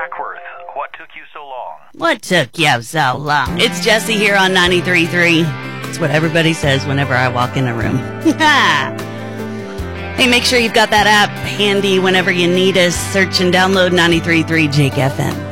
Duckworth, what took you so long? What took you so long? It's Jesse here on 93.3. It's what everybody says whenever I walk in a room. Hey, make sure you've got that app handy whenever you need us. Search and download 93.3 Jake FM.